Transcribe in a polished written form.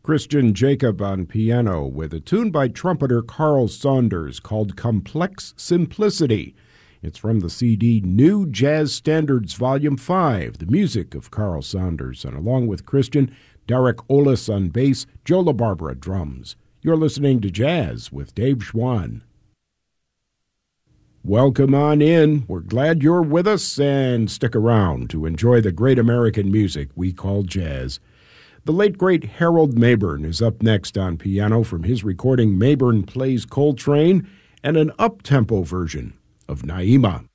Christian Jacob on piano with a tune by trumpeter Carl Saunders called Complex Simplicity. It's from the CD New Jazz Standards Volume 5, the music of Carl Saunders, and along with Christian, Derek Olis on bass, Joe LaBarbera drums. You're listening to Jazz with Dave Schwann. Welcome on in. We're glad you're with us, and stick around to enjoy the great American music we call jazz. The late, great Harold Mabern is up next on piano from his recording Mabern Plays Coltrane and an up-tempo version of Naima.